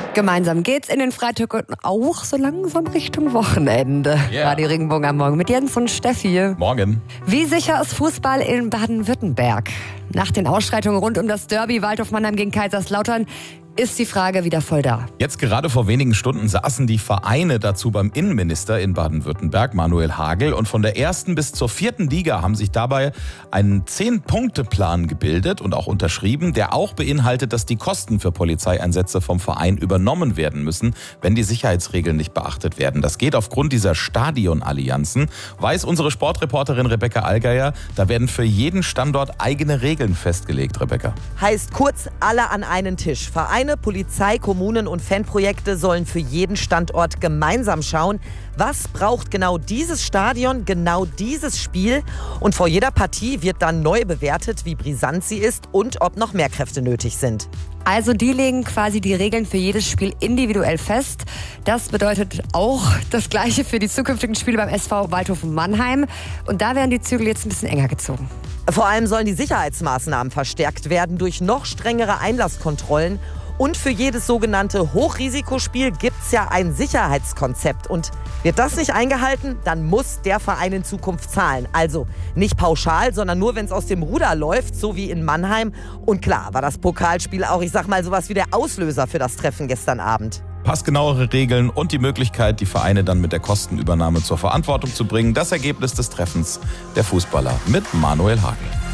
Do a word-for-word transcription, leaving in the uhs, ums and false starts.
Gemeinsam geht's in den Freitag und auch so langsam Richtung Wochenende. Yeah. Radio Regenbogen am Morgen mit Jens und Steffi. Morgen. Wie sicher ist Fußball in Baden-Württemberg? Nach den Ausschreitungen rund um das Derby Waldhof Mannheim gegen Kaiserslautern ist die Frage wieder voll da. Jetzt gerade vor wenigen Stunden saßen die Vereine dazu beim Innenminister in Baden-Württemberg, Manuel Hagel. Und von der ersten bis zur vierten Liga haben sich dabei einen Zehn-Punkte-Plan gebildet und auch unterschrieben, der auch beinhaltet, dass die Kosten für Polizeieinsätze vom Verein übernommen werden müssen, wenn die Sicherheitsregeln nicht beachtet werden. Das geht aufgrund dieser Stadionallianzen, weiß unsere Sportreporterin Rebecca Allgeier. Da werden für jeden Standort eigene Regeln festgelegt, Rebecca. Heißt kurz, alle an einen Tisch. Vereine, Polizei, Kommunen und Fanprojekte sollen für jeden Standort gemeinsam schauen, was braucht genau dieses Stadion, genau dieses Spiel. Und vor jeder Partie wird dann neu bewertet, wie brisant sie ist und ob noch mehr Kräfte nötig sind. Also die legen quasi die Regeln für jedes Spiel individuell fest. Das bedeutet auch das Gleiche für die zukünftigen Spiele beim S V Waldhof Mannheim. Und da werden die Zügel jetzt ein bisschen enger gezogen. Vor allem sollen die Sicherheitsmaßnahmen verstärkt werden durch noch strengere Einlasskontrollen. Und für jedes sogenannte Hochrisikospiel gibt es ja ein Sicherheitskonzept. Und wird das nicht eingehalten, dann muss der Verein in Zukunft zahlen. Also nicht pauschal, sondern nur, wenn es aus dem Ruder läuft, so wie in Mannheim. Und klar war das Pokalspiel auch, ich sag mal, sowas wie der Auslöser für das Treffen gestern Abend. Passgenauere Regeln und die Möglichkeit, die Vereine dann mit der Kostenübernahme zur Verantwortung zu bringen. Das Ergebnis des Treffens der Fußballer mit Manuel Hagel.